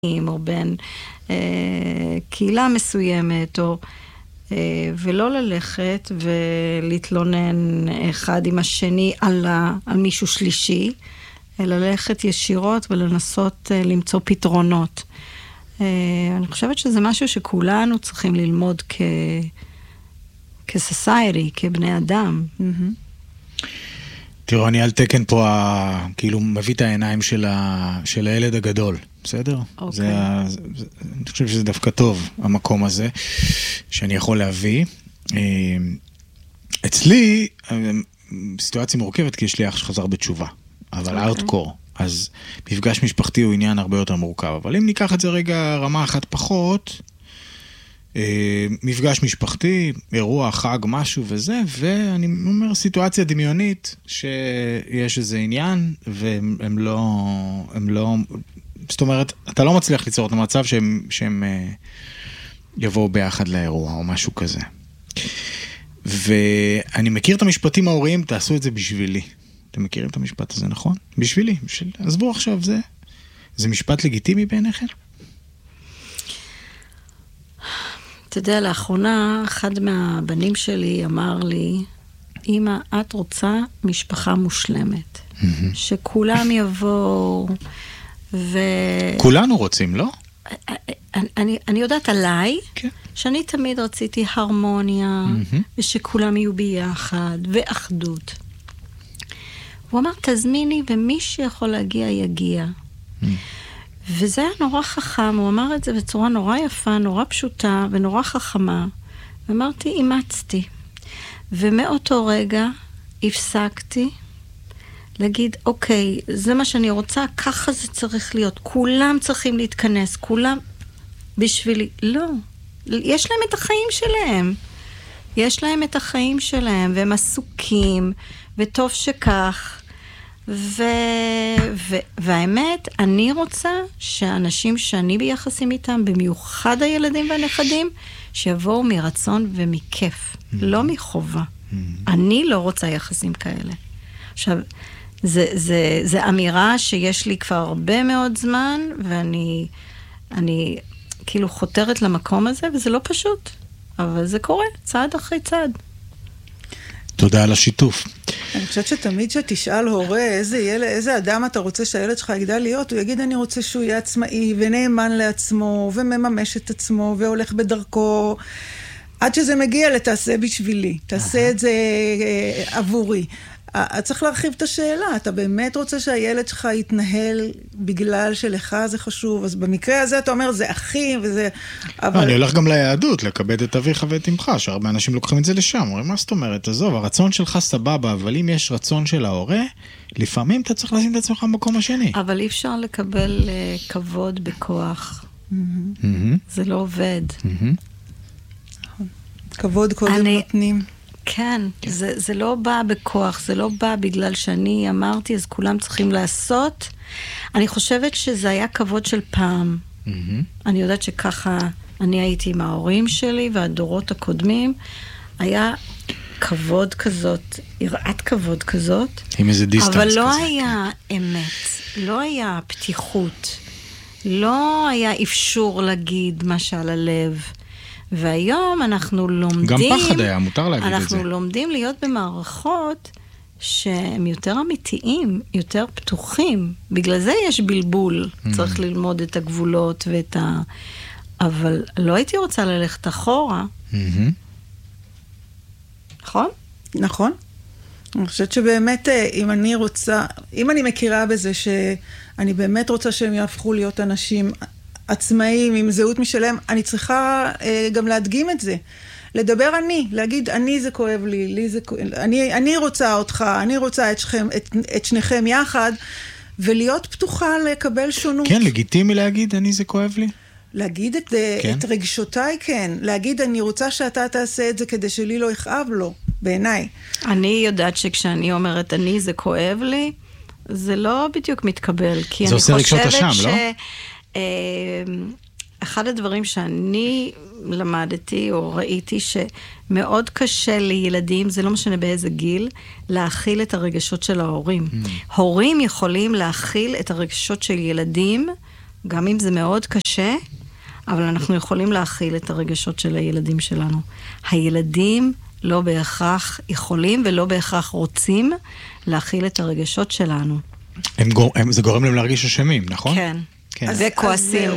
או בין קהילה מסוימת, או, ולא ללכת ולהתלונן אחד עם השני על מישהו שלישי, אלא ללכת ישירות ולנסות למצוא פתרונות. אני חושבת שזה משהו שכולנו צריכים ללמוד כסוסייטי, כבני אדם. תראו, אני על תקן פה, כאילו מביא את העיניים של הילד הגדול, בסדר? אוקיי. אני חושב שזה דווקא טוב, המקום הזה, שאני יכול להביא. אצלי, סיטואציה מורכבת, כי יש לי אח שחזר בתשובה, אבל ארטקור. אז מפגש משפחתי הוא עניין הרבה יותר מורכב. אבל אם ניקח את זה רגע רמה אחת פחות, מפגש משפחתי, אירוע, חג, משהו וזה, ואני אומר סיטואציה דמיונית שיש איזה עניין, והם לא, זאת אומרת, אתה לא מצליח ליצור את המצב שהם יבואו ביחד לאירוע או משהו כזה. ואני מכיר את המשפטים ההוריים, תעשו את זה בשבילי. אתם מכירים את המשפט הזה, נכון? בשבילי. עזבו עכשיו, זה משפט לגיטימי בעיניכם? אתה יודע, לאחרונה, אחד מהבנים שלי אמר לי, אמא, את רוצה משפחה מושלמת. שכולם יבואו כולנו רוצים, לא? אני יודעת עליי, כן. שאני תמיד רציתי הרמוניה, ושכולם יהיו ביחד, ואחדות. הוא אמר, תזמיני, ומי שיכול להגיע, יגיע. וזה היה נורא חכם, הוא אמר את זה בצורה נורא יפה, נורא פשוטה ונורא חכמה. ואמרתי, אימצתי. ומאותו רגע הפסקתי להגיד, אוקיי, זה מה שאני רוצה, ככה זה צריך להיות. כולם צריכים להתכנס, כולם בשבילי. לא, יש להם את החיים שלהם. יש להם את החיים שלהם, והם עסוקים, וטוב שכך. והאמת, אני רוצה שאנשים שאני ביחסים איתם, במיוחד הילדים והנכדים, שיבואו מרצון ומכיף, לא מחובה. אני לא רוצה יחסים כאלה. עכשיו, זה אמירה שיש לי כבר הרבה מאוד זמן, ואני כאילו חותרת למקום הזה, וזה לא פשוט. אבל זה קורה, צעד אחרי צעד. תודה על השיתוף. אני חושבת שתמיד שתשאל הורה איזה אדם אתה רוצה שהילד שלך יגדל להיות, הוא יגיד אני רוצה שהוא יהיה עצמאי ונאמן לעצמו ומממש את עצמו והולך בדרכו, עד שזה מגיע לתעשה בשבילי, תעשה את זה עבורי. צריך להרחיב את השאלה, אתה באמת רוצה שהילד שלך יתנהל בגלל שלך זה חשוב, אז במקרה הזה אתה אומר זה אחי וזה... אני הולך גם ליהדות, לקבד את אביך ואת אמך, שהרבה אנשים לוקחים את זה לשם, אומרים מה זאת אומרת, עזוב, הרצון שלך סבבה, אבל אם יש רצון של ההורה, לפעמים אתה צריך לשים את עצמך במקום השני. אבל אי אפשר לקבל כבוד בכוח. זה לא עובד. כבוד קודם נותנים. כן, זה לא בא בכוח, זה לא בא בגלל שאני אמרתי, אז כולם צריכים לעשות. אני חושבת שזה היה כבוד של פעם. אני יודעת שככה אני הייתי עם ההורים שלי, והדורות הקודמים, היה כבוד כזאת, יראת כבוד כזאת. עם איזה דיסטנס כזה. אבל לא היה אמת, לא היה פתיחות, לא היה אפשור להגיד מה שעל הלב. והיום אנחנו לומדים... גם פחד היה, מותר להגיד את זה. אנחנו לומדים להיות במערכות שהם יותר אמיתיים, יותר פתוחים. בגלל זה יש בלבול. צריך ללמוד את הגבולות ואת אבל לא הייתי רוצה ללכת אחורה. נכון? נכון. אני חושבת שבאמת, אם אני מכירה בזה שאני באמת רוצה שהם יהפכו להיות אנשים... עצמאים, עם זהות משלם, אני צריכה גם להדגים את זה. לדבר להגיד, אני זה כואב לי, אני רוצה אותך, אני רוצה את שניכם יחד, ולהיות פתוחה לקבל שונות. כן, לגיטימי להגיד, אני זה כואב לי. להגיד את רגשותיי, כן. להגיד, אני רוצה שאתה תעשה את זה כדי שלי לא יכאב לו, בעיניי. אני יודעת שכשאני אומרת, אני זה כואב לי, זה לא בדיוק מתקבל, כי אני חושבת אחד הדברים שאני למדתי או ראיתי שמאוד קשה לילדים, זה לא משנה באיזה גיל, להכיל את הרגשות של ההורים. הורים יכולים להכיל את הרגשות של ילדים גם אם זה מאוד קשה, אבל אנחנו יכולים להכיל את הרגשות של הילדים שלנו. הילדים לא בהכרח יכולים ולא בהכרח רוצים להכיל את הרגשות שלנו. זה גורם להם להרגיש אשמים, נכון? כן. וכועסים.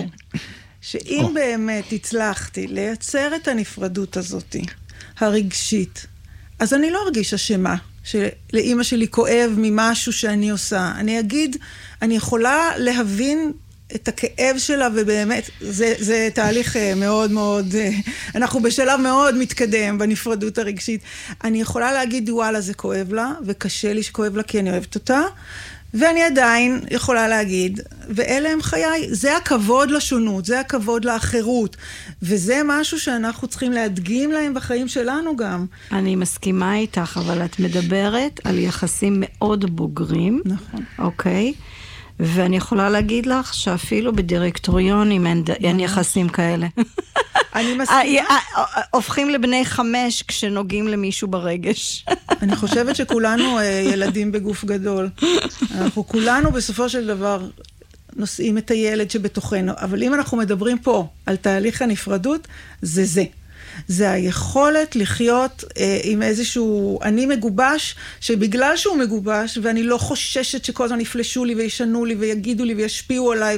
שאם באמת הצלחתי לייצר את הנפרדות הזאת, הרגשית, אז אני לא ארגיש אשמה, שלאמא שלי כואב ממשהו שאני עושה. אני אגיד, אני יכולה להבין את הכאב שלה, ובאמת, זה תהליך מאוד מאוד, אנחנו בשלב מאוד מתקדם בנפרדות הרגשית. אני יכולה להגיד, וואלה, זה כואב לה, וקשה לי שכואב לה כי אני אוהבת אותה, ואני עדיין יכולה להגיד, ואלה הם חיי, זה הכבוד לשונות, זה הכבוד לאחרות, וזה משהו שאנחנו צריכים להדגים להם בחיים שלנו גם. אני מסכימה איתך, אבל את מדברת על יחסים מאוד בוגרים. נכון. אוקיי? ואני יכולה להגיד לך שאפילו בדירקטוריונים אין יחסים כאלה. אני מסכימה. הופכים לבני 5 כשנוגעים למישהו ברגש. אני חושבת שכולנו ילדים בגוף גדול. אנחנו כולנו בסופו של דבר נושאים את הילד שבתוכנו. אבל אם אנחנו מדברים פה על תהליך הנפרדות, זה. זה היכולת לחיות עם איזשהו אני מגובש, שבגלל שהוא מגובש, ואני לא חוששת שכל הזמן יפלשו לי וישנו לי ויגידו לי וישפיעו עליי,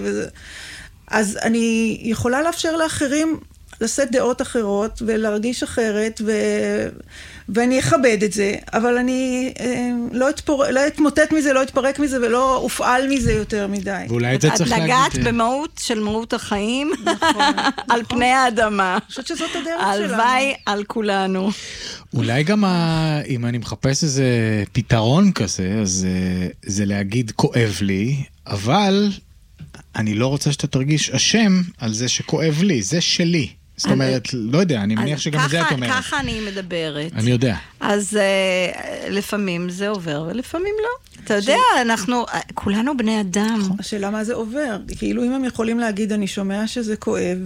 אז אני יכולה לאפשר לאחרים לשאת דעות אחרות ולהרגיש אחרת, ואני אכבד את זה, אבל אני לא אתמוטט מזה, לא אתפרק מזה, ולא אופעל מזה יותר מדי. ואולי את זה צריך להגיד. את נגעת במהות של מהות החיים, על פני האדמה. אני חושבת שזאת הדרך שלנו. הלוואי על כולנו. אולי גם אם אני מחפש איזה פתרון כזה, אז זה להגיד כואב לי, אבל אני לא רוצה שאתה תרגיש אשם על זה שכואב לי, זה שלי. זאת אומרת, לא יודע, אני מניח שגם את זה את אומרת. ככה אני מדברת. אני יודע. אז לפעמים זה עובר, ולפעמים לא. אתה יודע, אנחנו, כולנו בני אדם. השאלה מה זה עובר. כאילו אם הם יכולים להגיד, אני שומע שזה כואב,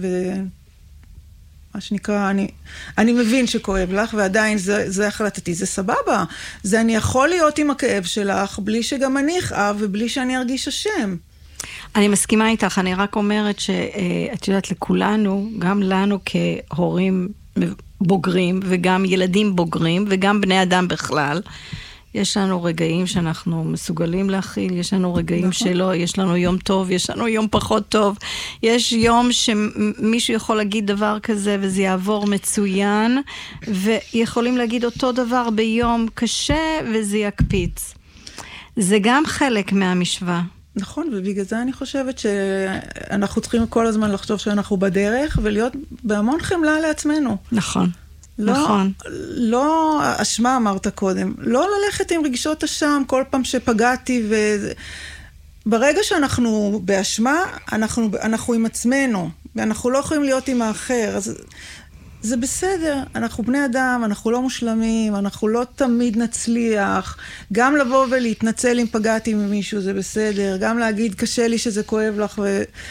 מה שנקרא, אני מבין שכואב לך, ועדיין זה החלטתי, זה סבבה. זה אני יכול להיות עם הכאב שלך, בלי שגם אני אכאב, ובלי שאני ארגיש אשם. אני מסכימה איתך, אני רק אומרת שאת יודעת לכולנו, גם לנו כהורים בוגרים, וגם ילדים בוגרים, וגם בני אדם בכלל, יש לנו רגעים שאנחנו מסוגלים להכיל, יש לנו רגעים שלא, יש לנו יום טוב, יש לנו יום פחות טוב, יש יום שמישהו יכול להגיד דבר כזה וזה יעבור מצוין, ויכולים להגיד אותו דבר ביום קשה וזה יקפיץ. זה גם חלק מהמשוואה. נכון, ובגלל זה אני חושבת שאנחנו צריכים כל הזמן לחשוב שאנחנו בדרך, ולהיות בהמון חמלה לעצמנו. נכון. נכון. לא, אשמה אמרת קודם, לא ללכת עם רגשות אשם כל פעם שפגעתי, ברגע שאנחנו באשמה, אנחנו עם עצמנו, ואנחנו לא יכולים להיות עם האחר, אז זה בסדר, אנחנו בני אדם, אנחנו לא מושלמים, אנחנו לא תמיד נצליח, גם לבוא ולהתנצל אם פגעתי ממישהו זה בסדר, גם להגיד קשה לי שזה כואב לך,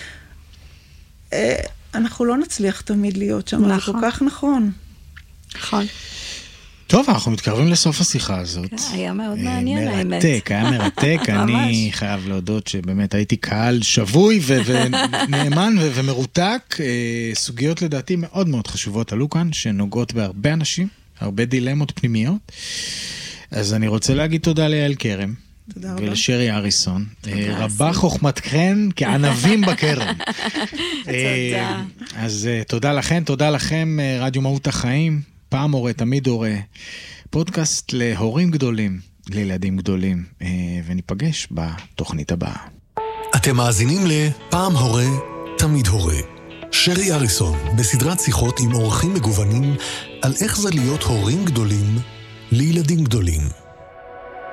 אנחנו לא נצליח תמיד להיות שם, נכון. זה כל כך נכון. נכון. טוב, אנחנו מתקרבים לסוף השיחה הזאת. היה מאוד מעניין, האמת. היה מרתק. אני חייב להודות שבאמת הייתי קהל שבוי ונאמן ומרותק. סוגיות לדעתי מאוד מאוד חשובות עלו כאן, שנוגעות בהרבה אנשים, הרבה דילמות פנימיות. אז אני רוצה להגיד תודה ליעל כרם. תודה רבה. ולשרי אריסון. רבה חוכמתכן כענבים בקרן. תודה. אז תודה לכם, תודה לכם, רדיו מהות החיים. פעם הורה, תמיד הורה. פודקאסט להורים גדולים, לילדים גדולים. וניפגש בתוכנית הבאה. אתם מאזינים לפעם הורה, תמיד הורה. שרי אריסון, בסדרת שיחות עם אורחים מגוונים, על איך זה להיות הורים גדולים לילדים גדולים.